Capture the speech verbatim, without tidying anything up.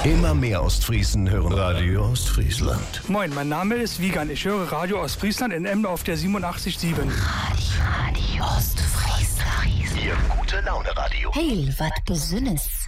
Immer mehr Ostfriesen hören Radio Ostfriesland. Moin, mein Name ist Wiegand. Ich höre Radio Ostfriesland in Emden auf der siebenundachtzig Komma sieben. Radio, Radio Ostfriesland. Ihr gute Laune Radio. Hey, wat Besonnes.